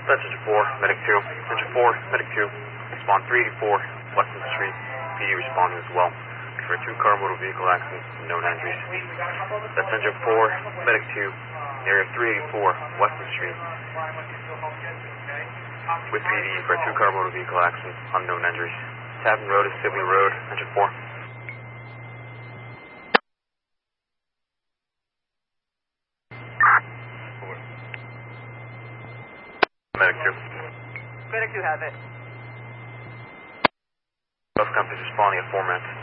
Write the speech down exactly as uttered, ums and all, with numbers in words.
That's Engine four, Medic two. Engine four, Medic two. Respond three eighty-four, Weston Street. P D responding as well. For a two-car motor vehicle accident, known injuries. That's Engine four, Medic two. Area three eighty-four, Weston Street. With P D for a two-car motor vehicle accident, unknown injuries. Tavern Road is Sibley Road, Engine four. Medic two. Medic two have it. Both companies responding at four minutes.